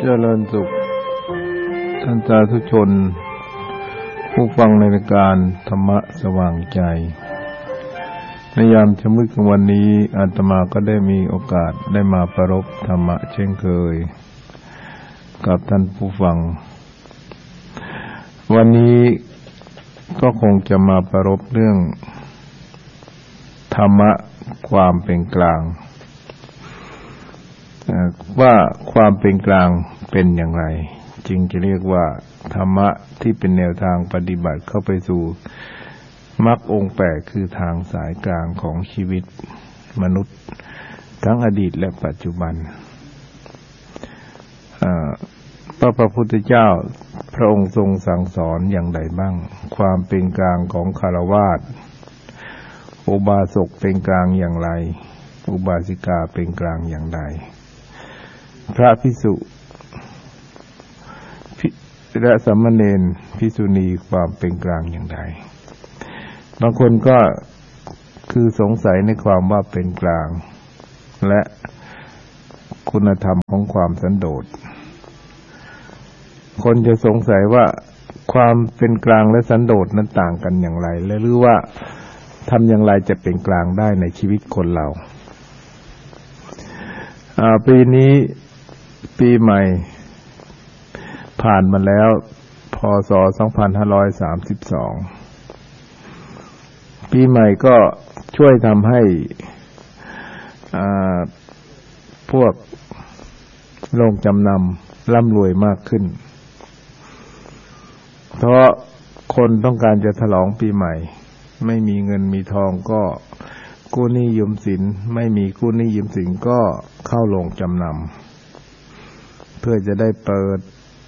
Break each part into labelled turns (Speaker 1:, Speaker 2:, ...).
Speaker 1: เจริญสุขท่านสาธุชนผู้ฟังในรายการธรรมะสว่างใจในยามค่ำมืดของวันนี้อาตมาก็ได้มีโอกาสได้มาประรบธรรมะเช่นเคยกับท่านผู้ฟังวันนี้ก็คงจะมาประรบเรื่องธรรมะความเป็นกลางว่าความเป็นกลางเป็นอย่างไรจึงจะเรียกว่าธรรมะที่เป็นแนวทางปฏิบัติเข้าไปสู่มรรคองค์แปดคือทางสายกลางของชีวิตมนุษย์ทั้งอดีตและปัจจุบันพระพุทธเจ้าพระองค์ทรงสั่งสอนอย่างไรบ้างความเป็นกลางของฆราวาสอุบาสกเป็นกลางอย่างไรอุบาสิกาเป็นกลางอย่างไรพระภิกษุและสามเณรภิกษุณีความเป็นกลางอย่างไรบางคนก็คือสงสัยในความว่าเป็นกลางและคุณธรรมของความสันโดษคนจะสงสัยว่าความเป็นกลางและสันโดษนั้นต่างกันอย่างไรและหรือว่าทำอย่างไรจะเป็นกลางได้ในชีวิตคนเราปีนี้ปีใหม่ผ่านมาแล้วพ.ศ. 2532ปีใหม่ก็ช่วยทำให้พวกโรงจำนำร่ำรวยมากขึ้นเพราะคนต้องการจะฉลองปีใหม่ไม่มีเงินมีทองก็กู้หนี้ยืมสินไม่มีกู้หนี้ยืมสินก็เข้าโรงจำนำเพื่อจะได้เปิด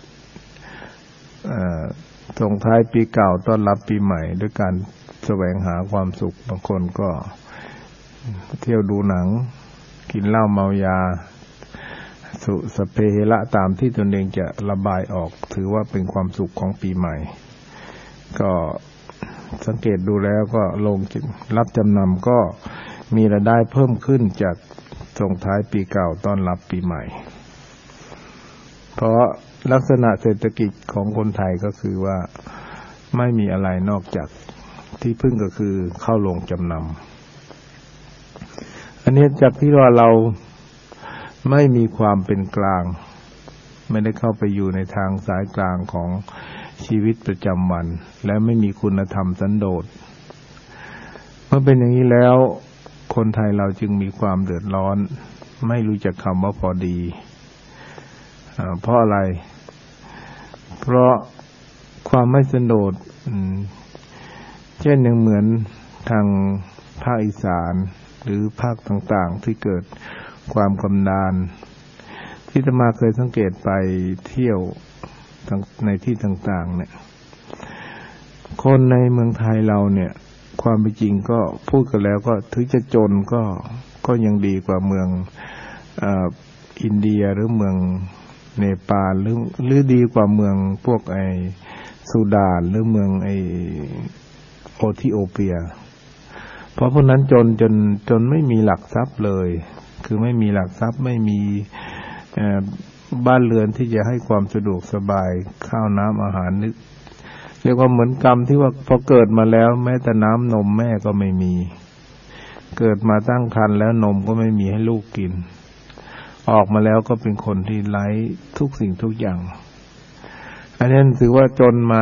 Speaker 1: ส่งท้ายปีเก่าต้อนรับปีใหม่ด้วยการแสวงหาความสุขบางคนก็เที่ยวดูหนังกินเหล้าเมายาสุสเปเหระตามที่ตนเองจะระบายออกถือว่าเป็นความสุขของปีใหม่ก็สังเกตดูแล้วก็ลงรับจำนำก็มีรายได้เพิ่มขึ้นจากส่งท้ายปีเก่าต้อนรับปีใหม่เพราะลักษณะเศรษฐกิจของคนไทยก็คือว่าไม่มีอะไรนอกจากที่พึ่งก็คือเข้าโรงจำนำอันนี้จากที่ว่าเราไม่มีความเป็นกลางไม่ได้เข้าไปอยู่ในทางสายกลางของชีวิตประจำวันและไม่มีคุณธรรมสันโดษเมื่อเป็นอย่างนี้แล้วคนไทยเราจึงมีความเดือดร้อนไม่รู้จักคำว่าพอดีเพราะอะไรเพราะความไม่สันโดษเช่นอย่างเหมือนทางภาคอีสานหรือภาคต่างๆที่เกิดความกำดานที่อาตมาเคยสังเกตไปเที่ยวในที่ต่างๆเนี่ยคนในเมืองไทยเราเนี่ยความเป็นจริงก็พูดกันแล้วก็ถึงจะจนก็ยังดีกว่าเมืองอินเดียหรือเมืองเนปาลหรือดีกว่าเมืองพวกซูดานหรือเมืองโอธิโอเปียเพราะพวกนั้นจนไม่มีหลักทรัพย์เลยคือไม่มีหลักทรัพย์ไม่มีบ้านเรือนที่จะให้ความสะดวกสบายข้าวน้ำอาหารนึกเรียกว่าเหมือนกรรมที่ว่าพอเกิดมาแล้วแม้แต่น้ำนมแม่ก็ไม่มีเกิดมาตั้งครรภ์แล้วนมก็ไม่มีให้ลูกกินออกมาแล้วก็เป็นคนที่ไร้ทุกสิ่งทุกอย่างอันนี้ถือว่าจนมา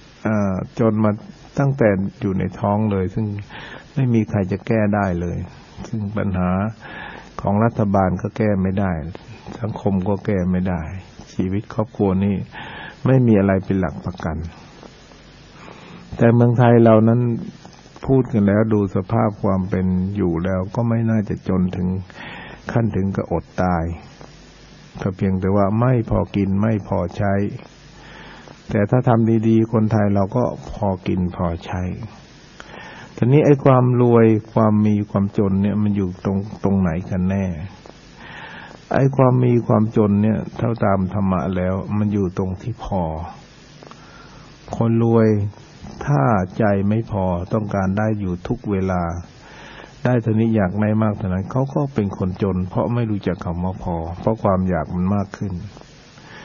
Speaker 1: ตั้งแต่อยู่ในท้องเลยซึ่งไม่มีใครจะแก้ได้เลยซึ่งปัญหาของรัฐบาลก็แก้ไม่ได้สังคมก็แก้ไม่ได้ชีวิตครอบครัวนี่ไม่มีอะไรเป็นหลักประกันแต่เมืองไทยเรานั้นพูดกันแล้วดูสภาพความเป็นอยู่แล้วก็ไม่น่าจะจนถึงขั้นถึงกับอดตายก็เพียงแต่ว่าไม่พอกินไม่พอใช้แต่ถ้าทำดีๆคนไทยเราก็พอกินพอใช้ทีนี้ไอ้ความรวยความมีความจนเนี่ยมันอยู่ตรงไหนกันแน่ไอ้ความมีความจนเนี่ยเท่าตามธรรมะแล้วมันอยู่ตรงที่พอคนรวยถ้าใจไม่พอต้องการได้อยู่ทุกเวลาได้เท่านี้อยากได้มากเท่านั้นเขาก็เป็นคนจนเพราะไม่รู้จักคำว่าพอเพราะความอยากมันมากขึ้น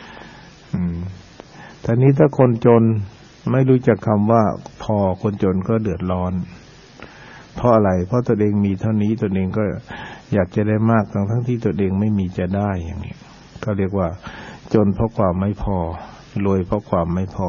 Speaker 1: ทีนี้ถ้าคนจนไม่รู้จักคำว่าพอคนจนก็เดือดร้อนเพราะอะไรเพราะตัวเองมีเท่านี้ตัวเองก็อยากจะได้มากทั้งที่ตัวเองไม่มีจะได้อย่างนี้ก็เรียกว่าจนเพราะความไม่พอรวยเพราะความไม่พอ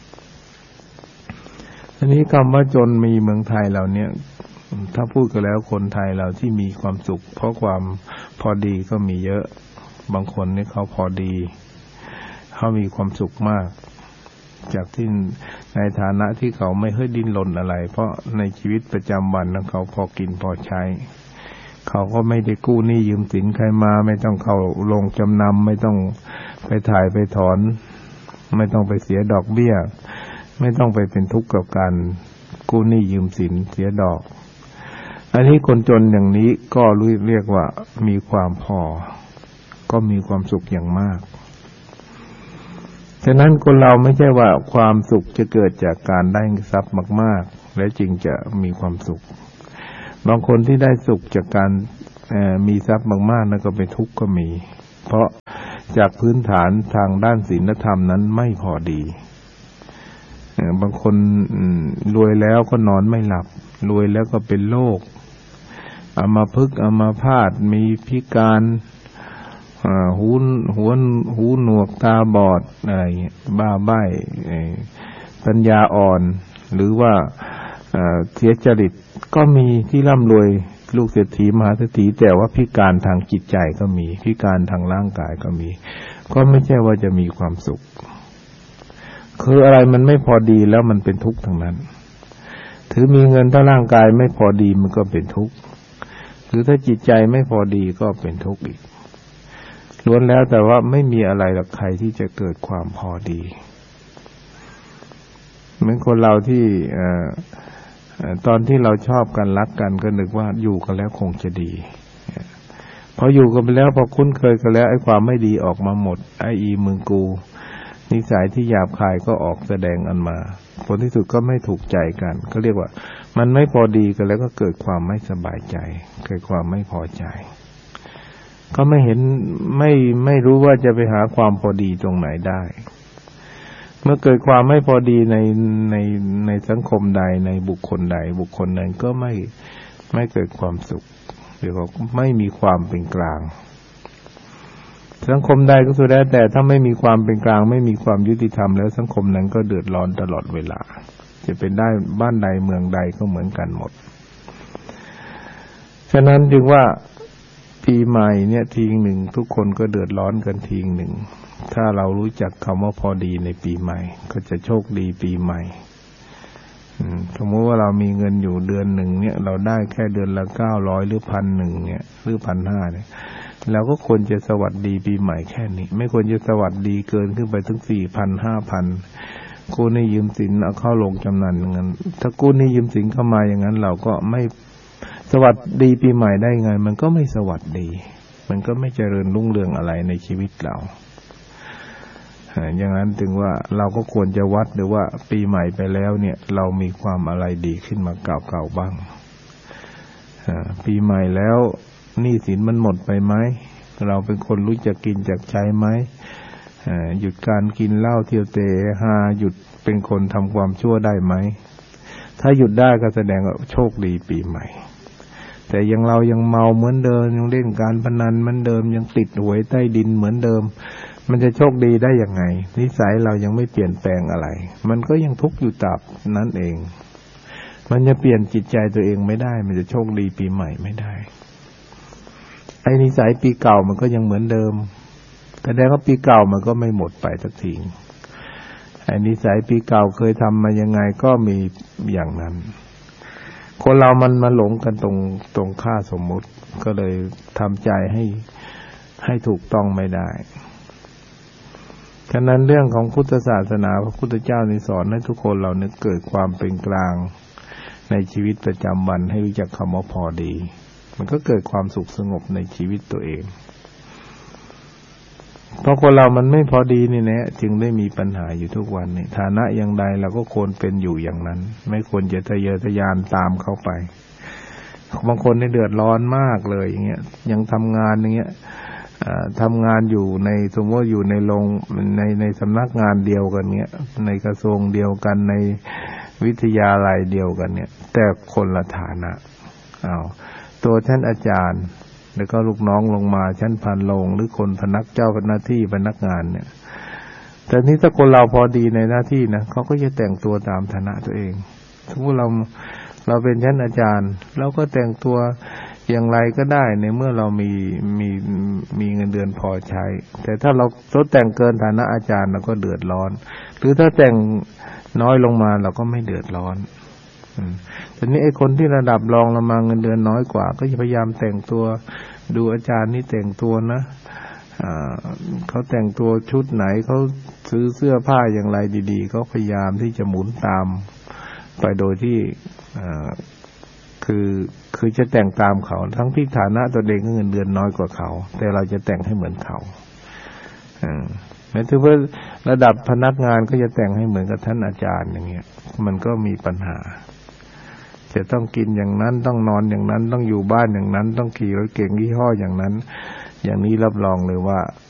Speaker 1: ทีนี้คำว่าจนมีเมืองไทยเราเนี่ยถ้าพูดกันแล้วคนไทยเราที่มีความสุขเพราะความพอดีก็มีเยอะบางคนนี่เขาพอดีเขามีความสุขมากจากที่ในฐานะที่เขาไม่เคยดิ้นรนอะไรเพราะในชีวิตประจำวันของเขาพอกินพอใช้เขาก็ไม่ได้กู้หนี้ยืมสินใครมาไม่ต้องเข้าลงจำนำไม่ต้องไปถ่ายไปถอนไม่ต้องไปเสียดอกเบี้ยไม่ต้องไปเป็นทุกข์กับการกู้หนี้ยืมสินเสียดอกอันนี้คนจนอย่างนี้ก็เรียกว่ามีความพอก็มีความสุขอย่างมากฉะนั้นคนเราไม่ใช่ว่าความสุขจะเกิดจากการได้ทรัพย์มากๆและจึงจะมีความสุขบางคนที่ได้สุขจากการมีทรัพย์มากๆนั้นก็เป็นทุกข์ก็มีเพราะจากพื้นฐานทางด้านศีลธรรมนั้นไม่พอดีบางคนรวยแล้วก็นอนไม่หลับรวยแล้วก็เป็นโรคอัมพฤกษ์อัมพาตมีพิการหูหนวกตาบอดอะไรบ้าใบ้ปัญญาอ่อนหรือว่าเสียจริตก็มีที่ร่ำรวยลูกเศรษฐีมหาเศรษฐีแต่ว่าพิการทางจิตใจก็มีพิการทางร่างกายก็มีก็ไม่ใช่ว่าจะมีความสุขคืออะไรมันไม่พอดีแล้วมันเป็นทุกข์ทั้งนั้นถือมีเงินถ้าร่างกายไม่พอดีมันก็เป็นทุกข์หรือถ้าจิตใจไม่พอดีก็เป็นทุกข์อีกล้วนแล้วแต่ว่าไม่มีอะไรหรอกใครที่จะเกิดความพอดีเหมือนคนเราที่ตอนที่เราชอบกันรักกันก็นึกว่าอยู่กันแล้วคงจะดีพออยู่กันไปแล้วพอคุ้นเคยกันแล้วไอ้ความไม่ดีออกมาหมดไอ้อีมึงกูนิสัยที่หยาบคายก็ออกแสดงอันมาผลที่สุดก็ไม่ถูกใจกันก็เรียกว่ามันไม่พอดีกันแล้วก็เกิดความไม่สบายใจเกิดความไม่พอใจก็ไม่เห็นไม่รู้ว่าจะไปหาความพอดีตรงไหนได้เมื่อเกิดความไม่พอดีในสังคมใดในบุคคลใดบุคคลนั้นก็ไม่เกิดความสุขหรือว่าไม่มีความเป็นกลางสังคมใดก็สุดแล้วแต่ถ้าไม่มีความเป็นกลางไม่มีความยุติธรรมแล้วสังคมนั้นก็เดือดร้อนตลอดเวลาจะเป็นได้บ้านใดเมืองใดก็เหมือนกันหมดฉะนั้นจึงว่าปีใหม่เนี่ยทีหนึ่งทุกคนก็เดือดร้อนกันทีหนึ่งถ้าเรารู้จักคำว่าพอดีในปีใหม่ก็จะโชคดีปีใหม่สมมติว่าเรามีเงินอยู่เดือนหนึ่งเนี่ยเราได้แค่เดือนละ900หรือ1,100เนี่ยหรือ1,500เนี่ยเราก็ควรจะสวัสดีปีใหม่แค่นี้ไม่ควรจะสวัสดีเกินขึ้นไปถึง 4,000 5,000 กู้หนี้ยืมสินเอาเข้าลงจำนำอย่างนั้นถ้ากู้หนี้ยืมสินเข้ามาอย่างนั้นเราก็ไม่สวัสดีปีใหม่ได้ไงมันก็ไม่สวัสดีมันก็ไม่เจริญรุ่งเรืองอะไรในชีวิตเราอย่างนั้นถึงว่าเราก็ควรจะวัดดูว่าปีใหม่ไปแล้วเนี่ยเรามีความอะไรดีขึ้นมาเก่าๆบ้างปีใหม่แล้วหนี้สินมันหมดไปไหมเราเป็นคนรู้จักกินจักใช้ไหมหยุดการกินเหล้าเที่ยวเตะหาหยุดเป็นคนทำความชั่วได้ไหมถ้าหยุดได้ก็แสดงว่าโชคดีปีใหม่แต่ยังเรายังเมาเหมือนเดิมยังเล่นการพนันเหมือนเดิมยังติดหวยใต้ดินเหมือนเดิมมันจะโชคดีได้ยังไงนิสัยเรายังไม่เปลี่ยนแปลงอะไรมันก็ยังทุกข์อยู่ตราบนั้นเองมันจะเปลี่ยนจิตใจตัวเองไม่ได้มันจะโชคดีปีใหม่ไม่ได้ไอ้นิสัยปีเก่ามันก็ยังเหมือนเดิมแสดงว่าปีเก่ามันก็ไม่หมดไปสักทีไอ้นิสัยปีเก่าเคยทำมายังไงก็มีอย่างนั้นคนเรามันมาหลงกันตรงค่าสมมุติก็เลยทำใจให้ถูกต้องไม่ได้ฉะนั้นเรื่องของพุทธศาสนาพระพุทธเจ้าสอนให้ทุกคนเราเนี่ยเกิดความเป็นกลางในชีวิตประจำวันให้รู้จักคำว่าพอดีมันก็เกิดความสุขสงบในชีวิตตัวเองเพราะคนเรามันไม่พอดีนี่แหละจึงได้มีปัญหาอยู่ทุกวันนี้ฐานะอย่างใดเราก็ควรเป็นอยู่อย่างนั้นไม่ควรจะทะเยอทะยานตามเข้าไปบางคนเนี่ยเดือดร้อนมากเลยอย่างเงี้ยยังทำงานอย่างเงี้ยทำงานอยู่ในสมมติอยู่ในโรงในสำนักงานเดียวกันเนี้ยในกระทรวงเดียวกันในวิทยาลัยเดียวกันเนี่ยแต่คนละฐานะตัวท่านอาจารย์แล้วก็ลูกน้องลงมาชั้นพันโรงหรือคนพนักเจ้าหน้าที่พนักงานเนี่ยแต่นี้ถ้าคนเราพอดีในหน้าที่นะเขาก็จะแต่งตัวตามฐานะตัวเองสมมติเราเป็นชั้นอาจารย์เราก็แต่งตัวอย่างไรก็ได้ในเมื่อเรามีเงินเดือนพอใช้แต่ถ้าเราแต่งเกินฐานะอาจารย์เราก็เดือดร้อนหรือถ้าแต่งน้อยลงมาเราก็ไม่เดือดร้อนทีนี้ไอ้คนที่ระดับรองลงมาเงินเดือนน้อยกว่าก็พยายามแต่งตัวดูอาจารย์นี่แต่งตัวนะเขาแต่งตัวชุดไหนเขาซื้อเสื้อผ้าอย่างไรดีๆก็พยายามที่จะหมุนตามไปโดยที่คือจะแต่งตามเขาทั้งที่ฐานะตัวเองก็เงินเดือนน้อยกว่าเขาแต่เราจะแต่งให้เหมือนเขาแม้แต่ว่าระดับพนักงานก็จะแต่งให้เหมือนกับท่านอาจารย์อย่างเงี้ยมันก็มีปัญหาจะต้องกินอย่างนั้นต้องนอนอย่างนั้นต้องอยู่บ้านอย่างนั้นต้องขี่รถเก๋งยี่ห้ออย่างนั้นอย่างนี้รับรองเลยว่า